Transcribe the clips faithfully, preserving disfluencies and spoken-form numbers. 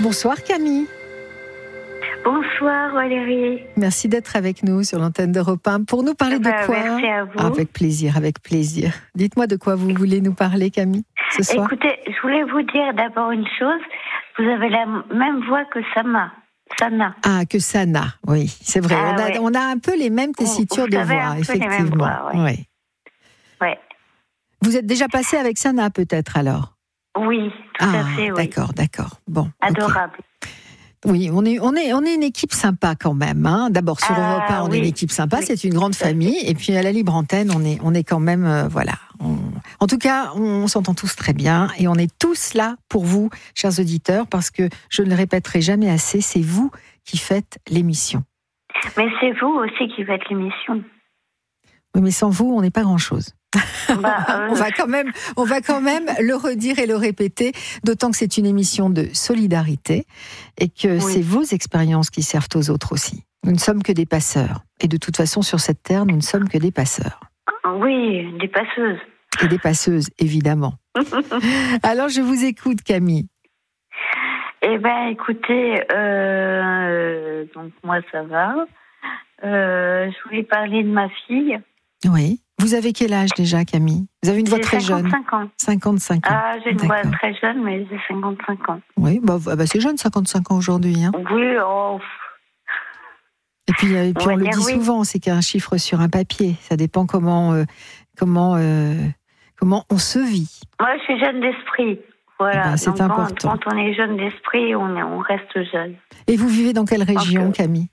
Bonsoir Camille. Bonsoir Valérie. Merci d'être avec nous sur l'antenne d'Europe un. Pour nous parler bah, de quoi? Merci à vous. Avec plaisir, avec plaisir. Dites-moi de quoi vous voulez nous parler, Camille, ce soir. Écoutez, je voulais vous dire d'abord une chose. Vous avez la même voix que Sama. Sana. Ah, que Sana, oui, c'est vrai. Ah, on, a, ouais. on a un peu les mêmes tessitures vous de avez voix, un peu effectivement. les mêmes voix, ouais. Ouais. Ouais. Vous êtes déjà passé avec Sana, peut-être, alors? Oui, tout ah, à fait, oui. D'accord, d'accord. Bon. Adorable. Okay. Oui, on est, on, est, on est une équipe sympa quand même. Hein. D'abord, sur ah, Europe un, on oui. est une équipe sympa, oui, c'est une grande famille. Et puis à la libre antenne, on est, on est quand même. Euh, voilà. On... En tout cas, on, on s'entend tous très bien. Et on est tous là pour vous, chers auditeurs, parce que je ne le répéterai jamais assez, c'est vous qui faites l'émission. Mais c'est vous aussi qui faites l'émission. Oui, mais sans vous, on n'est pas grand-chose. Bah, euh... on va quand même, on va quand même le redire et le répéter, d'autant que c'est une émission de solidarité et que oui. c'est vos expériences qui servent aux autres aussi. Nous ne sommes que des passeurs. Et de toute façon, sur cette terre, nous ne sommes que des passeurs. Oui, des passeuses. Et des passeuses, évidemment. Alors, je vous écoute, Camille. Eh bien, écoutez, euh, donc moi, ça va. Euh, je voulais parler de ma fille. Oui. Vous avez quel âge déjà, Camille? Vous avez une voix très jeune. cinquante-cinq ans. cinquante-cinq ans. Ah, j'ai une D'accord. voix très jeune, mais j'ai cinquante-cinq ans. Oui, bah, bah c'est jeune, cinquante-cinq ans aujourd'hui. Hein. Oui, oh. Et puis, et puis on, on le dit oui. souvent, c'est qu'un chiffre sur un papier. Ça dépend comment, euh, comment, euh, comment on se vit. Moi, je suis jeune d'esprit. Voilà. Ben, c'est Donc, important. Quand, quand on est jeune d'esprit, on, est, on reste jeune. Et vous vivez dans quelle région, Donc, Camille?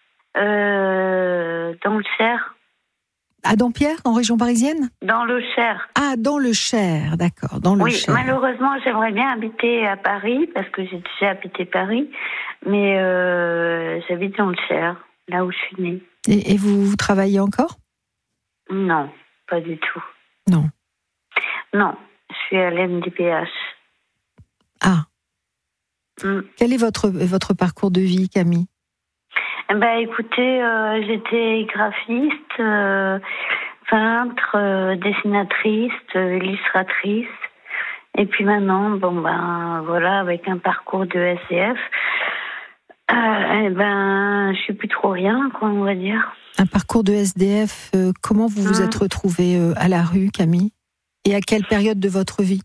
euh, Dans le Cher. À Dampierre, en région parisienne? Dans le Cher. Ah, dans le Cher, d'accord, dans le oui, Cher. Oui, malheureusement, j'aimerais bien habiter à Paris, parce que j'ai déjà habité Paris, mais euh, j'habite dans le Cher, là où je suis née. Et, et vous, vous travaillez encore? Non, pas du tout. Non? Non, je suis à l'M D P H. Ah. Mm. Quel est votre, votre parcours de vie, Camille? Ben, écoutez, euh, j'étais graphiste, euh, peintre, euh, dessinatrice, euh, illustratrice. Et puis maintenant, bon ben, voilà, avec un parcours de S D F, euh, eh ben, je suis plus trop rien, quoi, on va dire. Un parcours de S D F, euh, comment vous vous mmh. êtes retrouvée euh, à la rue, Camille? Et à quelle période de votre vie?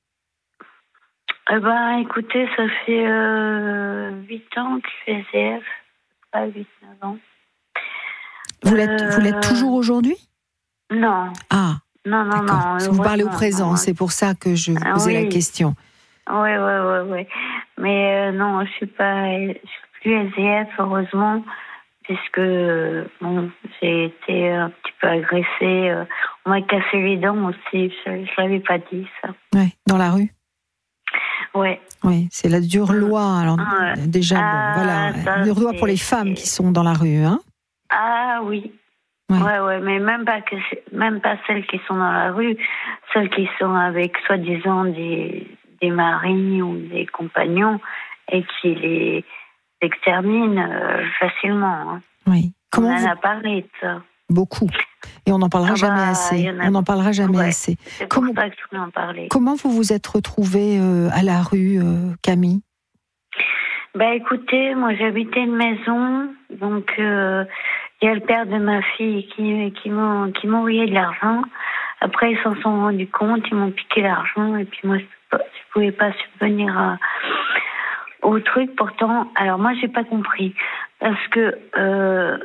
Eh ben, écoutez, ça fait euh, huit ans que je suis S D F. huit neuf ans. Vous l'êtes, euh... vous l'êtes toujours aujourd'hui? Non. Ah. Non, non, D'accord. non. Vous parlez au présent, non. c'est pour ça que je vous posais oui. la question. Oui, oui, oui, oui. Mais euh, non, je suis pas, je suis plus S D F, heureusement, puisque bon, j'ai été un petit peu agressée. On m'a cassé les dents aussi. Je ne l'avais pas dit, ça. Oui, dans la rue? Ouais. Oui, c'est la dure loi. Alors ouais. déjà, ah, bon, voilà, ça, une dure loi pour les femmes qui sont dans la rue, hein. Ah oui. Ouais. ouais, ouais, mais même pas que, même pas celles qui sont dans la rue, celles qui sont avec soi-disant des des maris ou des compagnons et qui les exterminent euh, facilement. Hein. Oui. Comment on en vous... a parlé de ça. Beaucoup. Et on n'en parlera ah jamais bah, assez. A... On n'en parlera jamais ouais, assez. C'est pour Comment... ça que je voulais en parler. Comment vous vous êtes retrouvée euh, à la rue, euh, Camille? Bah écoutez, moi j'habitais une maison, donc il euh, y a le père de ma fille qui qui m'ont qui m'envoyait de l'argent. Après ils s'en sont rendus compte, ils m'ont piqué l'argent et puis moi je, je pouvais pas subvenir à, au truc. Pourtant, alors moi j'ai pas compris parce que euh,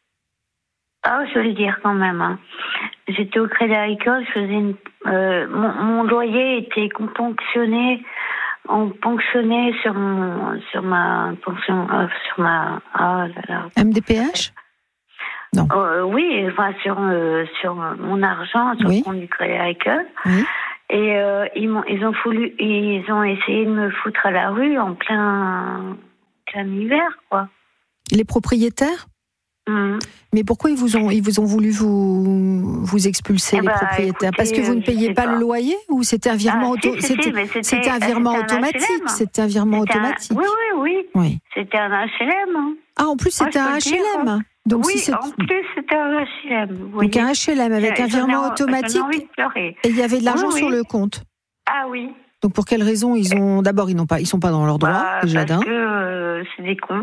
ah, je vais le dire quand même. Hein. J'étais au Crédit Agricole, je faisais une, euh, mon, mon loyer était ponctionné, on ponctionnait sur mon, sur ma pension, euh, sur ma, ah là là. M D P H? Non. Euh, oui, enfin sur euh, sur mon argent, sur oui. le compte du Crédit Agricole. Oui. Et euh, ils m'ont, ils ont voulu, ils ont essayé de me foutre à la rue en plein, plein hiver, quoi. Les propriétaires? Mmh. Mais pourquoi ils vous ont, ils vous ont voulu vous, vous expulser, eh les bah, propriétaires? Écoutez, Parce que vous ne payiez pas, pas le loyer ou c'était un virement, ah, auto... si, si, c'était, si, c'était, c'était un virement c'était automatique? Un c'était un virement c'était automatique. Un... Oui, oui, oui, oui. C'était un H L M. Hein. Ah, en plus, c'était Moi, un H L M. Dire, Donc, oui, si en plus, c'était un H L M. Donc, un H L M avec un virement automatique. Envie de pleurer. Et il y avait de l'argent oui, sur oui. le compte. Ah oui. Donc pour quelles raisons ils ont... D'abord, ils n'ont pas, ils sont pas dans leur droit, bah, déjà d'un. Parce que euh, c'est des cons.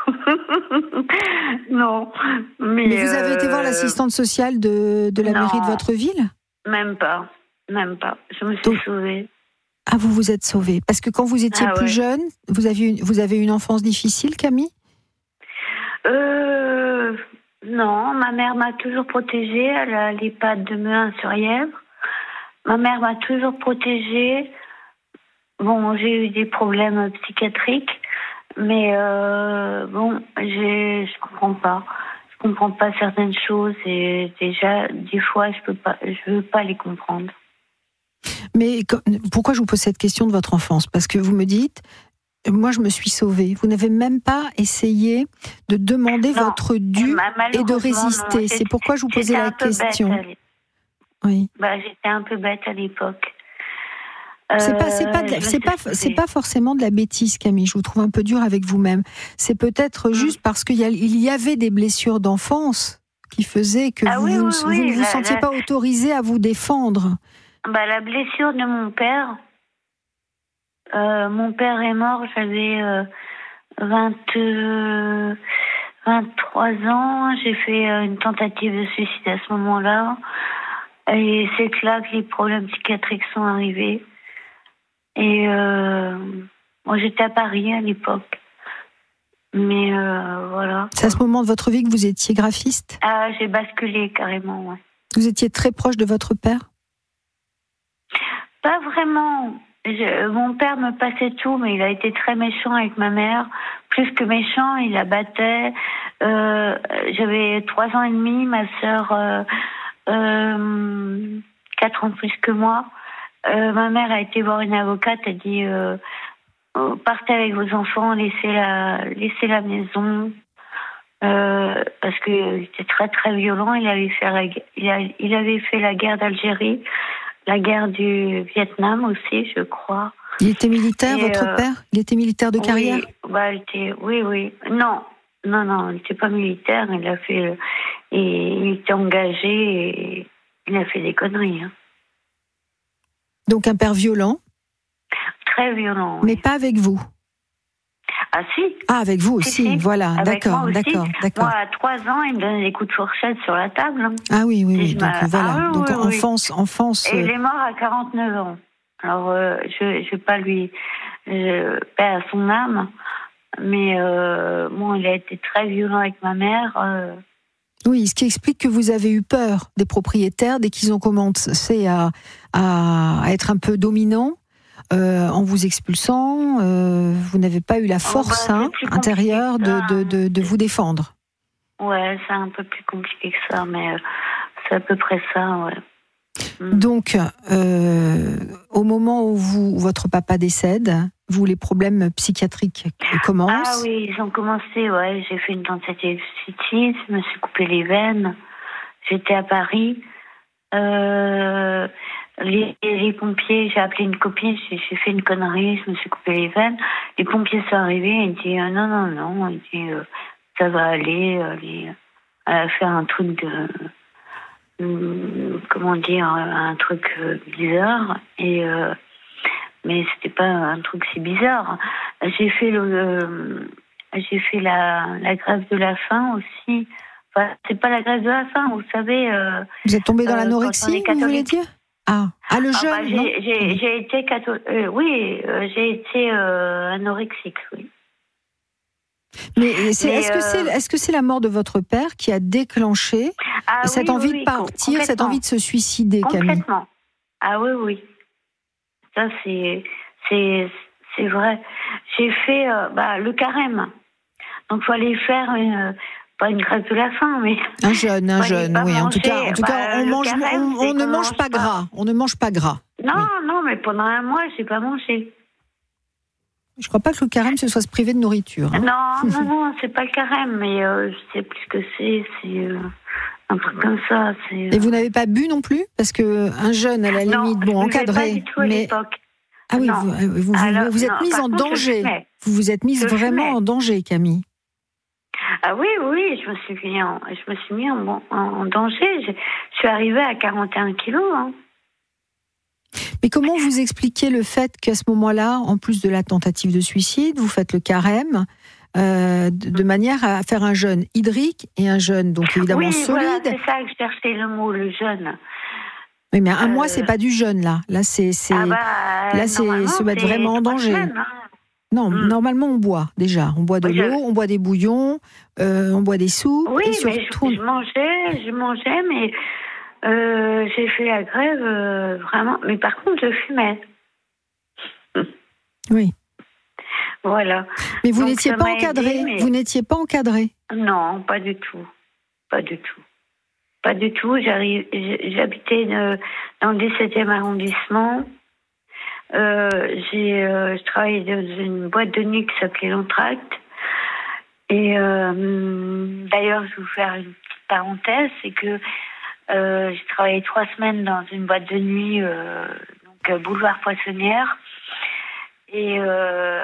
Non. Mais, mais vous avez euh... été voir l'assistante sociale de, de la non, mairie de votre ville? Même pas. Même pas. Je me suis Donc... sauvée. Ah, vous vous êtes sauvée. Parce que quand vous étiez ah, plus ouais. jeune, vous avez, une, vous avez une enfance difficile, Camille? Euh... Non, ma mère m'a toujours protégée. Elle a l'EHPAD de Mehun-sur-Yèvre. Ma mère m'a toujours protégée. Bon, j'ai eu des problèmes psychiatriques, mais euh, bon, j'ai, je comprends pas. Je comprends pas certaines choses et déjà, des fois, je peux pas, je veux pas les comprendre. Mais pourquoi je vous pose cette question de votre enfance? Parce que vous me dites, moi, je me suis sauvée. Vous n'avez même pas essayé de demander non, votre dû et de résister. C'est pourquoi je vous posais la question. Bête, oui. Bah, j'étais un peu bête à l'époque. C'est pas, c'est pas, la, c'est pas, c'est pas forcément de la bêtise, Camille. Je vous trouve un peu dur avec vous-même. C'est peut-être mmh. juste parce qu'il y, a, il y avait des blessures d'enfance qui faisaient que ah, vous, oui, vous, oui, vous oui, ne vous la, sentiez la... pas autorisée à vous défendre. Bah, la blessure de mon père. Euh, mon père est mort, j'avais euh, vingt, euh, vingt-trois ans. J'ai fait euh, une tentative de suicide à ce moment-là. Et c'est là que les problèmes psychiatriques sont arrivés. Et euh, moi, j'étais à Paris à l'époque. Mais euh, voilà. C'est à ce moment de votre vie que vous étiez graphiste? Ah, j'ai basculé carrément, ouais. Vous étiez très proche de votre père? Pas vraiment. Je, mon père me passait tout, mais il a été très méchant avec ma mère. Plus que méchant, il la battait. Euh, j'avais trois ans et demi, ma sœur euh, euh, quatre ans plus que moi. Euh, ma mère a été voir une avocate, elle a dit euh, partez avec vos enfants, laissez la, laissez la maison. Euh, parce qu'il était très très violent. Il avait fait la, il, a, il avait fait la guerre d'Algérie, la guerre du Vietnam aussi, je crois. Il était militaire, et votre euh, père? Il était militaire de carrière? Oui, bah, il était, oui, oui. Non, non, non, il n'était pas militaire. Il a fait, et il était engagé et il a fait des conneries. Hein. Donc un père violent? Très violent. Mais oui. pas avec vous? Ah si. Ah, avec vous aussi, si, si. voilà, avec d'accord, moi d'accord, d'accord. Moi, à trois ans, il me donnait des coups de fourchette sur la table. Hein. Ah oui, oui, oui, donc voilà. Ah, oui, donc oui, enfance, oui. enfance. Et il est mort à quarante-neuf ans. Alors, euh, je ne vais pas lui je, paix à son âme, mais euh, bon, il a été très violent avec ma mère. Euh... Oui, ce qui explique que vous avez eu peur des propriétaires dès qu'ils ont commencé à, à, à être un peu dominants. Euh, en vous expulsant, euh, vous n'avez pas eu la force oh bah, hein, intérieure de, de, de, de vous défendre. Ouais, c'est un peu plus compliqué que ça, mais euh, c'est à peu près ça, ouais. Mm. Donc, euh, au moment où vous, votre papa décède, vous, les problèmes psychiatriques commencent? Ah oui, ils ont commencé, ouais. J'ai fait une tentative de suicide, je me suis coupé les veines. J'étais à Paris. Euh... Les, les pompiers, j'ai appelé une copine, j'ai, j'ai fait une connerie, je me suis coupé les veines. Les pompiers sont arrivés, ils disent euh, non, non, non, ils disent euh, ça va aller, aller. Elle a fait un truc de, euh, comment dire, un truc euh, bizarre, et euh, mais c'était pas un truc si bizarre. J'ai fait le, euh, j'ai fait la, la grève de la faim aussi. Enfin, c'est pas la grève de la faim, vous savez. Euh, vous êtes tombé dans euh, l'anorexie, vous voulez dire? Ah, ah, le jeûne, ah, bah, j'ai, non j'ai, j'ai été catholique. Euh, oui, euh, j'ai été euh, anorexique, oui. Mais, c'est, Mais est-ce, euh... que c'est, est-ce que c'est la mort de votre père qui a déclenché ah, cette oui, envie oui, de partir, cette envie de se suicider, Camille? Complètement. Ah oui, oui. Ça, c'est, c'est, c'est vrai. J'ai fait euh, bah, le carême. Donc, il fallait faire une... Pas une grève de la faim, mais... Un jeûne, un jeûne, oui. Manger, en tout cas, en tout bah, cas on, mange, carême, on, on ne mange pas, pas gras. On ne mange pas gras. Non, oui. non, mais pendant un mois, j'ai pas mangé. Je crois pas que le carême, ce soit se priver de nourriture. Hein. Non, non, non, c'est pas le carême, mais euh, je sais plus ce que c'est. C'est euh, un truc comme ça. C'est, euh... Et vous n'avez pas bu non plus? Parce qu'un jeûne, à la limite, non, bon, je encadré. Pas du tout à mais... l'époque. Ah oui, non. vous vous, vous, Alors, vous êtes non, mise en contre, danger. Vous vous êtes mise je vraiment fumais. en danger, Camille. Ah oui, oui, je me suis mis en, je me suis mis en, en, en danger. Je, je suis arrivée à quarante et un kilos. Hein. Mais comment vous expliquez le fait qu'à ce moment-là, en plus de la tentative de suicide, vous faites le carême euh, de, de manière à faire un jeûne hydrique et un jeûne donc évidemment oui, solide. Voilà, c'est ça que je cherchais le mot, le jeûne. Oui, mais un euh... mois, c'est pas du jeûne là. Là, c'est, c'est... Ah bah, là, c'est se mettre vraiment en danger. Semaines, hein. Non, mm. normalement on boit déjà. On boit de oui, l'eau, je... on boit des bouillons, euh, on boit des soupes. Oui, et mais surtout... je, je mangeais, je mangeais, mais euh, j'ai fait la grève euh, vraiment. Mais par contre, je fumais. Oui. Voilà. Mais vous Donc, n'étiez pas encadré. Aidé, mais... Vous n'étiez pas encadré. Non, pas du tout, pas du tout, pas du tout. J'arrive, j'habitais dans le dix-septième arrondissement. Euh, j'ai, euh, je travaillais dans une boîte de nuit qui s'appelait l'Entracte. Et euh, d'ailleurs, je vais vous faire une petite parenthèse, c'est que euh, j'ai travaillé trois semaines dans une boîte de nuit, euh, donc euh, boulevard Poissonnière. Et, euh,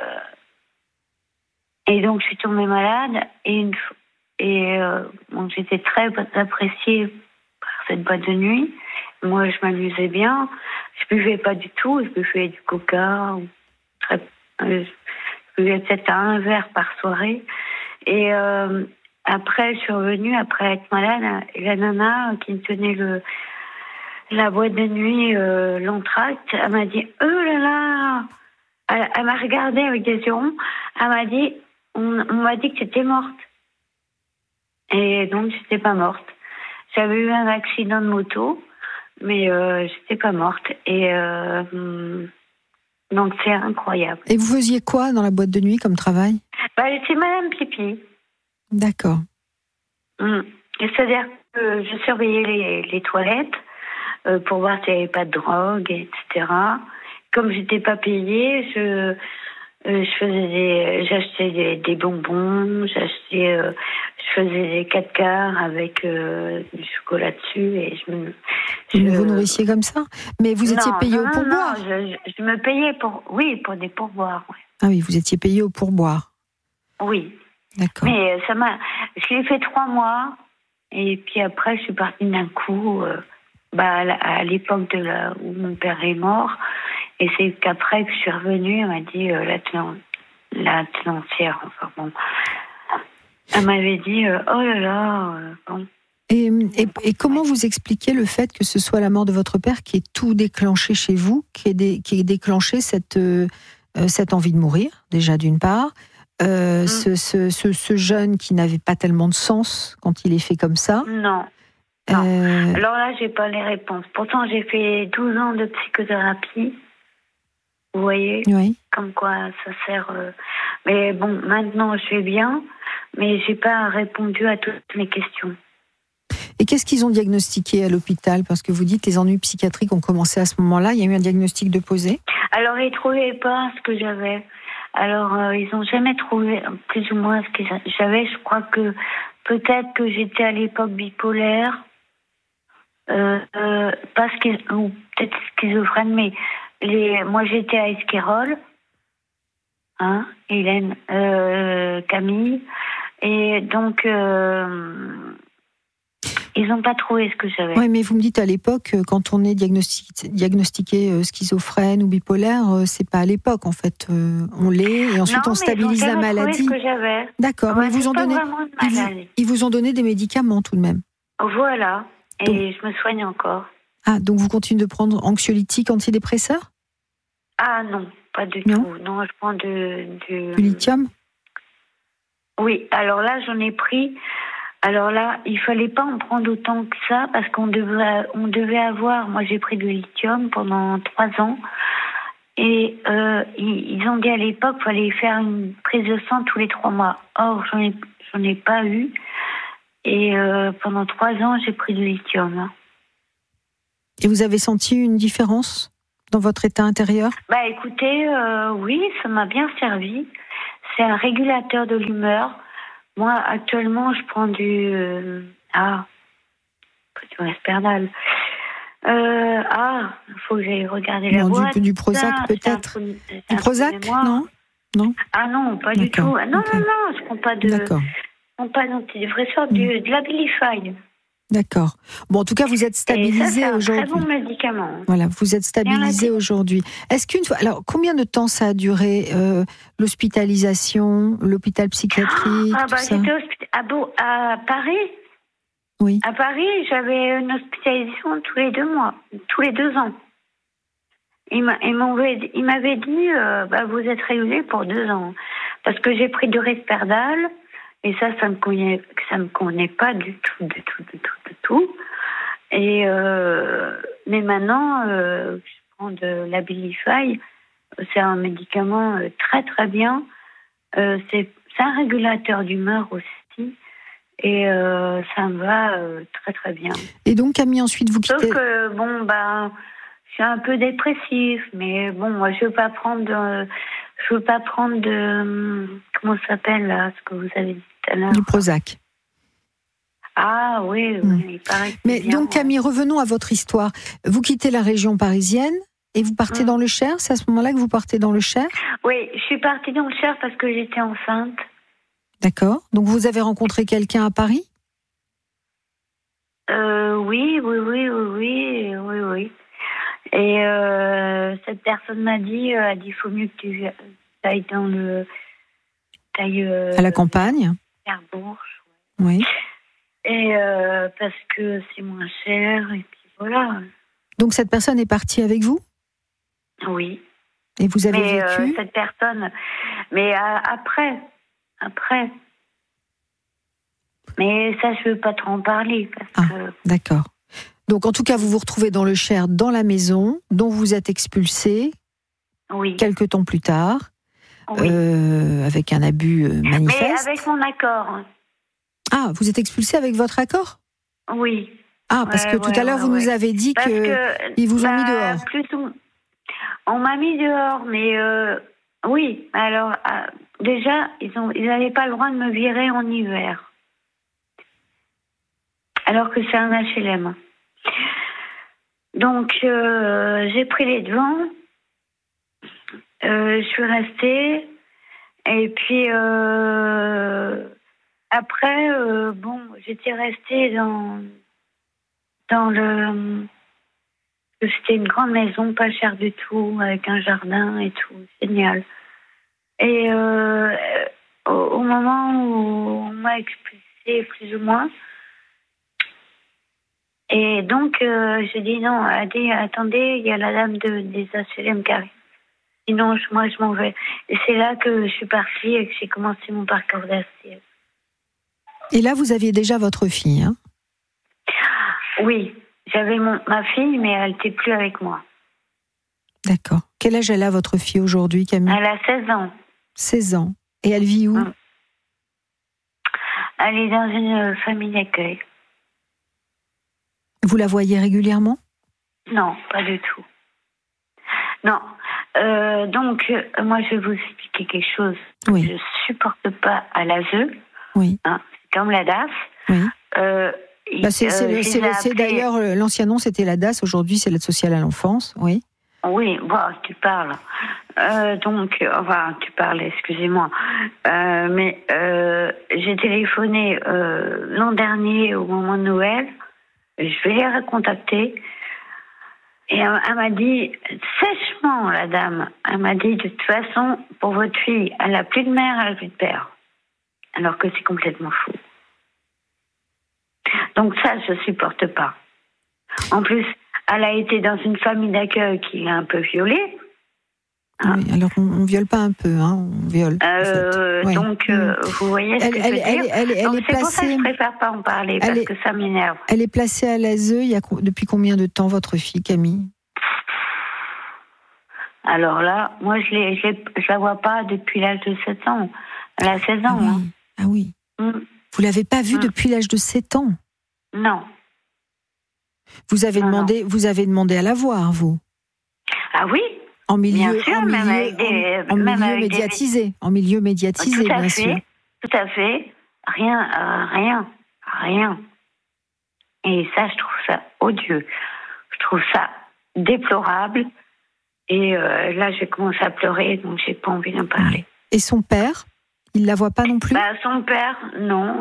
et donc, je suis tombée malade. Et, une, et euh, donc, j'étais très appréciée par cette boîte de nuit. Moi, je m'amusais bien. Je buvais pas du tout. Je buvais du coca. Ou très, euh, je buvais peut-être un verre par soirée. Et euh, après, je suis revenue, après être malade, et la nana qui me tenait le, la boîte de nuit, euh, l'entracte, elle m'a dit « Oh là là !» Elle, elle m'a regardée avec des yeux ronds. Elle m'a dit on, on m'a dit que tu étais morte. Et donc, je n'étais pas morte. J'avais eu un accident de moto, mais euh, je n'étais pas morte. Et euh, donc, c'est incroyable. Et vous faisiez quoi dans la boîte de nuit comme travail ? Bah, j'étais Madame Pipi. D'accord. Mmh. C'est-à-dire que je surveillais les, les toilettes euh, pour voir s'il n'y avait pas de drogue, et cetera. Comme je n'étais pas payée, je, euh, je faisais des, j'achetais des, des bonbons, j'achetais, euh, je faisais des quatre quarts avec euh, du chocolat dessus et je me. Je, vous vous nourrissiez comme ça ? Mais vous étiez non, payé non, au pourboire ? Non, je, je, je me payais pour, oui, pour des pourboires. Ouais. Ah oui, vous étiez payé au pourboire. Oui. D'accord. Mais ça m'a, je l'ai fait trois mois et puis après je suis partie d'un coup. Euh, bah, à l'époque de la, où mon père est mort. Et c'est qu'après que je suis revenue, elle m'a dit, euh, la, tenan- la tenancière, enfin bon, elle m'avait dit, euh, oh là là, euh, bon. Et, et, et comment vous expliquez le fait que ce soit la mort de votre père qui ait tout déclenché chez vous, qui ait, dé, qui ait déclenché cette, euh, cette envie de mourir, déjà d'une part, euh, mm. ce, ce, ce, ce jeûne qui n'avait pas tellement de sens quand il est fait comme ça ? Non. Non. Euh... Alors là, j'ai pas les réponses. Pourtant, j'ai fait douze ans de psychothérapie. Vous voyez ? Oui. Comme quoi, ça sert. Euh... Mais bon, maintenant, je vais bien, mais j'ai pas répondu à toutes mes questions. Et qu'est-ce qu'ils ont diagnostiqué à l'hôpital ? Parce que vous dites les ennuis psychiatriques ont commencé à ce moment-là. Il y a eu un diagnostic de posé ? Alors, ils trouvaient pas ce que j'avais. Alors, euh, ils ont jamais trouvé plus ou moins ce que j'avais. Je crois que peut-être que j'étais à l'époque bipolaire. Euh, euh, pas schiz... ou peut-être schizophrène, mais les... moi j'étais à Esquirol, hein, Hélène, euh, Camille, et donc euh, ils n'ont pas trouvé ce que j'avais. Oui, mais vous me dites à l'époque, quand on est diagnostiqué, diagnostiqué schizophrène ou bipolaire, c'est pas à l'époque en fait, on l'est et ensuite non, on stabilise la maladie. Ce que j'avais. D'accord, ouais, mais ils vous ont donné, ils vous, ils vous ont donné des médicaments tout de même. Voilà. Et donc, je me soigne encore. Ah, donc vous continuez de prendre anxiolytiques, antidépresseurs ? Ah non, pas du non. tout. Non, je prends de, de... du lithium ? Oui, alors là, j'en ai pris. Alors là, il fallait pas en prendre autant que ça parce qu'on devait, on devait avoir... Moi, j'ai pris du lithium pendant trois ans. Et euh, ils, ils ont dit à l'époque qu'il fallait faire une prise de sang tous les trois mois. Or, j'en ai, j'en ai pas eu. Et euh, pendant trois ans, j'ai pris du lithium. Et vous avez senti une différence dans votre état intérieur ? Bah écoutez, euh, oui, ça m'a bien servi. C'est un régulateur de l'humeur. Moi, actuellement, je prends du... Euh, ah, du Resperdal. Euh, ah, il faut que j'aille regarder non, la boîte. Du, du Prozac ça, peut-être. Un, du Prozac, non, non. Ah non, pas D'accord. du tout. Ah, non, okay. non, non, je prends pas de... D'accord. Je prends pas d'antidépresseurs, du, de l'Abilify. D'accord. Bon, en tout cas, vous êtes stabilisé aujourd'hui. C'est un très bon médicament. Voilà, vous êtes stabilisé aujourd'hui. Est-ce qu'une fois, alors combien de temps ça a duré euh, l'hospitalisation, l'hôpital psychiatrique, ah, tout bah, ça? J'étais hospi- à, Beau- à Paris. Oui. À Paris, j'avais une hospitalisation tous les deux mois, tous les deux ans. Il m'avait il m'avait dit, euh, bah, vous êtes régulé pour deux ans, parce que j'ai pris du Risperdal. Et ça, ça me convenait, ça me convenait pas du tout, du tout, du tout, du tout. Et euh, mais maintenant, euh, je prends de l'Abilify. C'est un médicament euh, très très bien. Euh, c'est, c'est un régulateur d'humeur aussi. Et euh, ça me va euh, très très bien. Et donc, Camille, ensuite vous quittez. Sauf que bon, bah, je suis un peu dépressif, mais bon, moi, je veux pas prendre. De, je veux pas prendre de. Comment ça s'appelle là, ce que vous avez dit tout à l'heure? Du Prozac. Ah oui, oui, mmh. il paraît que Mais c'est bien, donc, Camille, ouais. revenons à votre histoire. Vous quittez la région parisienne et vous partez mmh. dans le Cher. C'est à ce moment-là que vous partez dans le Cher? Oui, je suis partie dans le Cher parce que j'étais enceinte. D'accord. Donc, vous avez rencontré quelqu'un à Paris? euh, Oui, oui, oui, oui, oui, oui, oui. Et euh, cette personne m'a dit, euh, a dit, il faut mieux que tu ailles dans le... Ailles, euh, à la campagne. Cherbourg. Oui. Et euh, parce que c'est moins cher, et puis voilà. Donc cette personne est partie avec vous? Oui. Et vous avez mais, vécu euh, cette personne, mais euh, après, après. Mais ça, je veux pas trop en parler. Parce ah, que... d'accord. Donc en tout cas, vous vous retrouvez dans le Cher, dans la maison, dont vous êtes expulsé. Oui. Quelques temps plus tard, oui. euh, avec un abus manifeste. Mais avec mon accord. Ah, vous êtes expulsé avec votre accord? Oui. Ah, parce ouais, que tout ouais, à l'heure, ouais, vous ouais. nous avez dit parce que, que ils vous bah, ont mis dehors. Plus ou... On m'a mis dehors, mais euh, oui. Alors, euh, déjà, ils ont, ils n'avaient pas le droit de me virer en hiver. Alors que c'est un H L M. Donc, euh, j'ai pris les devants. Euh, je suis restée. Et puis, euh, après, euh, bon, j'étais restée dans, dans le... C'était une grande maison, pas chère du tout, avec un jardin et tout, génial. Et euh, au, au moment où on m'a expulsée, plus ou moins, et donc euh, j'ai dit non, elle a dit attendez, il y a la dame de, des H L M qui arrive. Sinon, je, moi je m'en vais. Et c'est là que je suis partie et que j'ai commencé mon parcours d'asile. Et là, vous aviez déjà votre fille, hein? Oui. J'avais mon, ma fille, mais elle n'était plus avec moi. D'accord. Quel âge elle a, votre fille, aujourd'hui, Camille? Elle a seize ans. seize ans. Et elle vit où? Mmh. Elle est dans une famille d'accueil. Vous la voyez régulièrement? Non, pas du tout. Non. Euh, donc, euh, moi, je vais vous expliquer quelque chose. Oui. Je ne supporte pas à l'A S E. Oui. Hein, c'est comme la D A F. Oui. Euh, Bah c'est, c'est, euh, le, c'est, le, c'est appelé... d'ailleurs, l'ancien nom c'était la D A S, aujourd'hui c'est l'aide sociale à l'enfance, oui. Oui, bon, tu parles. Euh, donc, enfin, tu parles, excusez-moi. Euh, mais euh, j'ai téléphoné euh, l'an dernier au moment de Noël. Je vais les recontacter. Et elle, elle m'a dit, sèchement, la dame, elle m'a dit, de toute façon, pour votre fille, elle n'a plus de mère, elle n'a plus de père. Alors que c'est complètement fou. Donc ça, je ne supporte pas. En plus, elle a été dans une famille d'accueil qui l'a un peu violée. Hein. Oui, alors on ne viole pas un peu, hein, on viole. Euh, en fait. Donc, ouais. euh, vous voyez ce elle, que je veux elle, dire elle, elle, donc, elle c'est est pour ça que je ne préfère pas en parler, parce est, que ça m'énerve. Elle est placée à l'A S E il y a, depuis combien de temps, votre fille, Camille? Alors là, moi, je ne la vois pas depuis l'âge de sept ans. Elle a seize ans. Ah oui, hein. ah oui. Mm. Vous ne l'avez pas vue mm. depuis l'âge de sept ans? Non. Vous avez, non, demandé, non. vous avez demandé à la voir, vous? Ah oui. En milieu, bien sûr, en milieu, même avec des, en, en même milieu avec médiatisé, des... en milieu médiatisé, tout à bien fait, sûr. Tout à fait. Rien, euh, rien, rien. Et ça, je trouve ça odieux. Je trouve ça déplorable. Et euh, là, j'ai commencé à pleurer, donc j'ai pas envie d'en parler. Et son père, il la voit pas non plus? Bah, son père, non.